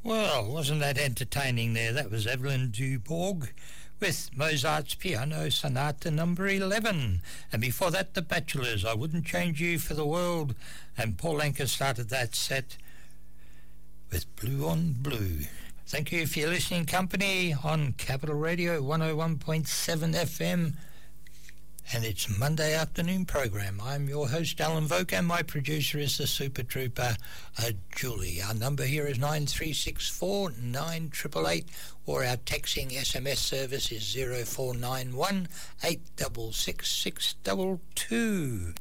Well, wasn't that entertaining there? That was Evelyn Dubourg with Mozart's Piano Sonata number 11. And before that, The Bachelors, I Wouldn't Change You for the World. And Paul Anka started that set with Blue on Blue. Thank you for your listening company on Capital Radio 101.7 FM. And it's Monday afternoon program. I'm your host, Alan Voke, and my producer is the Super Trooper, Julie. Our number here is 9364 9888, or our texting SMS service is 0491 866 622.